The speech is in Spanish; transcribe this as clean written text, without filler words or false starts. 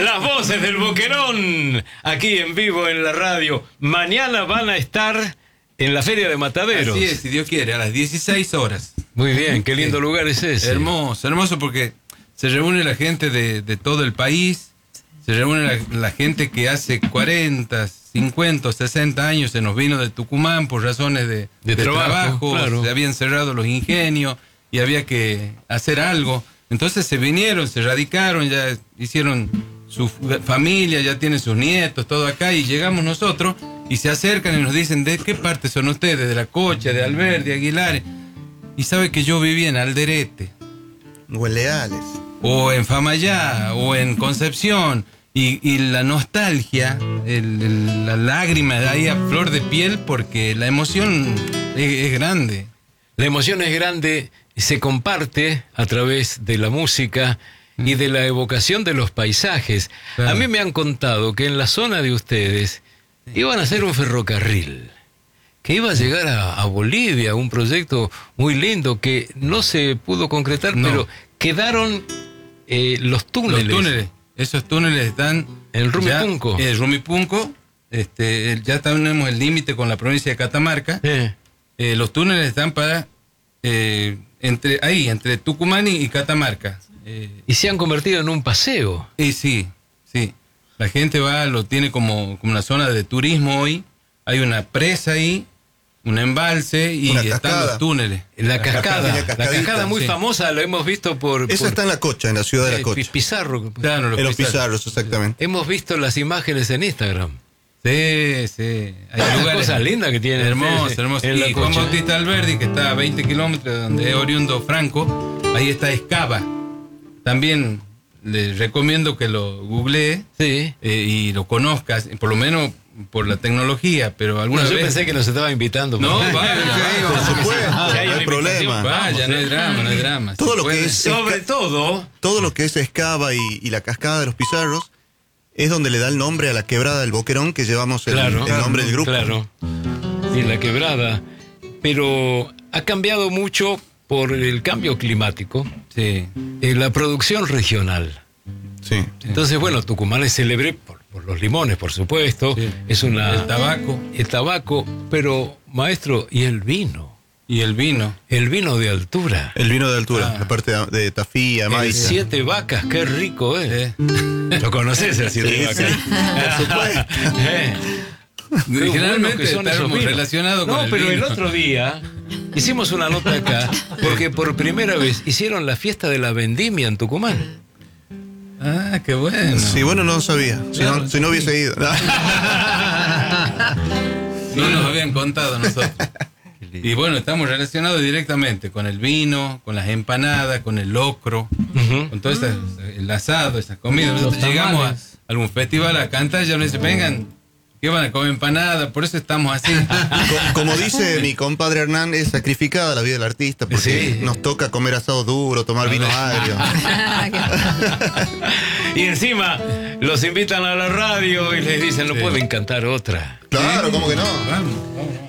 Las voces del Boquerón, aquí en vivo en la radio. Mañana van a estar en la Feria de Mataderos. Así es, si Dios quiere, a las 16 horas. Muy bien, qué lindo lugar es ese. Hermoso, hermoso porque se reúne la gente de todo el país, se reúne la gente que hace 40, 50, 60 años se nos vino de Tucumán por razones de trabajo, claro. Se habían cerrado los ingenios y había que hacer algo. Entonces se vinieron, se radicaron, ya hicieron su familia, ya tienen sus nietos, todo acá, y llegamos nosotros y se acercan y nos dicen, ¿de qué parte son ustedes? De La Cocha, de Alberdi, Aguilares. Y sabe que yo vivía en Alderete. O en Leales. O en Famayá, o en Concepción. Y la nostalgia, la lágrima de ahí a flor de piel, porque la emoción es grande. La emoción es grande, se comparte a través de la música y de la evocación de los paisajes. Claro. A mí me han contado que en la zona de ustedes iban a hacer un ferrocarril, que iba a llegar a Bolivia, un proyecto muy lindo que no se pudo concretar, pero quedaron los túneles. Los túneles, esos túneles están... El Rumipunco. El Rumipunco, ya tenemos el límite con la provincia de Catamarca. Los túneles están para... entre Tucumán y Catamarca. Y se han convertido en un paseo. Sí. La gente lo tiene como una zona de turismo hoy. Hay una presa ahí, un embalse y están los túneles. La cascada muy famosa, lo hemos visto Esa está en La Cocha, en la ciudad de La Cocha. Pizarro. Claro, en los Pizarros, exactamente. Hemos visto las imágenes en Instagram. Sí. Hay lugares cosas lindas que tienen. Hermoso. Y Juan Bautista Alberdi, que está a 20 kilómetros de donde es oriundo Franco, ahí está Escava. También le recomiendo que lo googlee y lo conozcas, por lo menos por la tecnología, pero alguna vez... Yo pensé que nos estaba invitando. No, vaya, por supuesto, no hay problema. Vaya, no hay drama. Todo lo que es, sobre todo lo que es Escava y la cascada de los Pizarros es donde le da el nombre a la quebrada del Boquerón, que llevamos el nombre del grupo. Claro, y la quebrada. Pero ha cambiado mucho por el cambio climático, la producción regional. Sí. Entonces, bueno, Tucumán es célebre por los limones, por supuesto. Sí. Es el tabaco, pero maestro, ¿y el vino? El vino de altura. El vino de altura, la parte de Tafía, Maiza. 7 vacas, qué rico es. ¿Lo conoces el 7 vacas? Por supuesto. Generalmente estamos relacionados con el vino. El otro día hicimos una nota acá porque por primera vez hicieron la fiesta de la vendimia en Tucumán. Ah, qué bueno. Sí, bueno, no sabía. Si no hubiese ido. No nos habían contado nosotros. Y bueno, estamos relacionados directamente con el vino, con las empanadas, con el locro, con todo el asado, esas comidas. Nosotros llegamos a algún festival a cantar y ya nos dicen, vengan, que van a comer empanadas, por eso estamos así. Como dice mi compadre Hernán, es sacrificada la vida del artista, porque nos toca comer asado duro, tomar vino agrio. Y encima los invitan a la radio y les dicen, no pueden cantar otra. Claro, ¿cómo que no? Vamos.